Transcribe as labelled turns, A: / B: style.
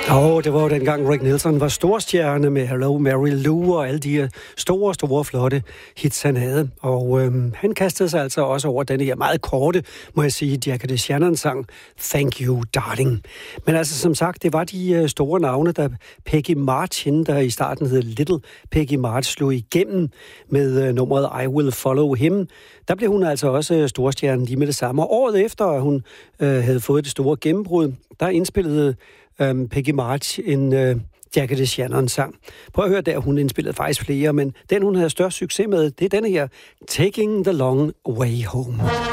A: Det var jo dengang Rick Nielsen var storstjerne med Hello Mary Lou og alle de store, flotte hits, han havde. Og han kastede sig altså også over denne her meget korte, må jeg sige, Jack the Shannon-sang Thank You, Darling. Men altså, som sagt, det var de store navne, der Peggy March, hende, der i starten hed Little Peggy March, slog igennem med nummeret I Will Follow Him. Der blev hun altså også storstjerne lige med det samme. Og året efter, at hun havde fået det store gennembrud, der indspillede Peggy March en Jack the Shannon-sang. Prøv at høre der, hun indspillede faktisk flere, men den, hun havde størst succes med, det er denne her, Taking the Long Way Home.